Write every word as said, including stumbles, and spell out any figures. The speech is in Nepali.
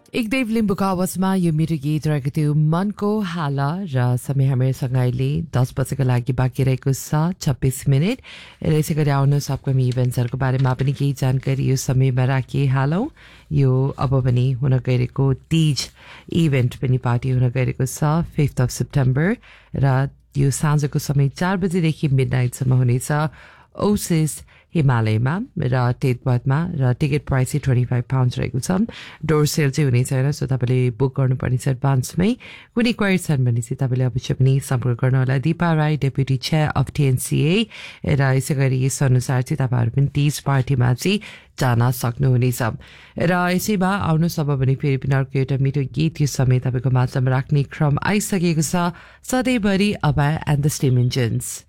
एकदेव लिम्बुको आवाजमा यो मेरो गीत रहेको थियो मनको हाला र समय हामीसँग अहिले दस बजेको लागि बाँकी रहेको छ छब्बिस मिनट र यसै गरी आउनुहोस् अपकमिङ इभेन्ट्सहरूको बारेमा पनि केही जानकारी यो समयमा राखिहालौँ। यो अब पनि हुन गइरहेको तीज इभेन्ट पनि पार्टी हुन गइरहेको छ फिफ्थ अफ सेप्टेम्बर र यो साँझको समय चार बजेदेखि मिड नाइटसम्म हुनेछ ओसिस हिमालयमा र टेटबटमा र टिकट प्राइस चाहिँ ट्वेन्टी फाइभ पाउन्ड रहेको छ। डोर सेल चाहिँ हुने छैन, सो तपाईँले बुक गर्नुपर्ने छ एडभान्समै। कुनै क्वाइरी छन् भने चाहिँ तपाईँले अवश्य पनि सम्पर्क गर्नु होला। Dipa Rai deputy chair of टिएनसिए र यसै गरी यसअनुसार चाहिँ तपाईँहरू पनि तीज पार्टीमा चाहिँ जान सक्नुहुनेछ र यसैमा आउनुहोस् अब भने फेरि पनि अर्को एउटा मिठो गीत यो समय तपाईँको माझमा राख्ने क्रम आइसकेको छ। सधैँभरि अबाय एन्ड द स्टिम इन्जिन्स।